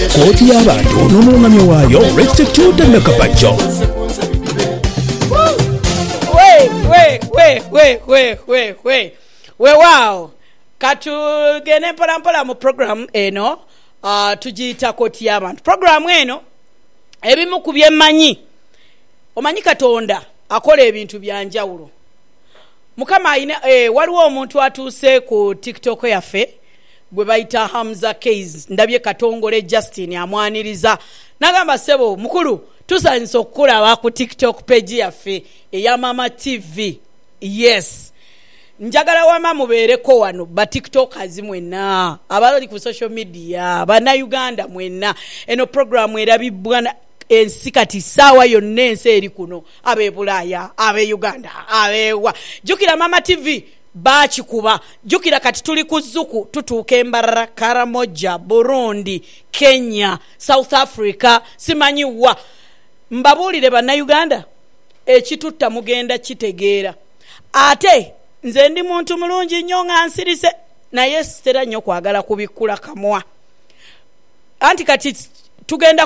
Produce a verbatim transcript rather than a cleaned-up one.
kooti y'abantu n'omulungamya waayo restitute Nakabajo. we we we we we we we we wow katugene mpola mpola mu program eno uh, tugiyita kooti y'abantu. Program eno ebimu ku byemmanyi omanyi Katonda akola ebintu byanjawulo. Mukama ayina eh, waliwo omuntu atuuse ku TikTok yaffe gwe bayita Hamza Keys, ndabye Katongole Justin amwaniriza nagamba sebo mukulu tusanise okukulaba ku TikTok page yaffe eya Mama T V. Yes, njagala wama mubeereko wano ba TikTokers mwenna abali ku social media bana Uganda mwenna eno program erabibwa ensi kati sawa yonna ensi eri kuno abe Bulaya abe Uganda abewa jukira Mama T V bachikuba jukira kati tuli ku Zuku tutuuka Embarara, Karamoja, Burundi, Kenya, South Africa simanyiwa mbabulire bana Uganda ekitutta mugenda kitegeera ate nze ndi muntu mulungi nnyo nga nsirise naye sitera nnyo kwagala kubikula kamwa anti kati tugenda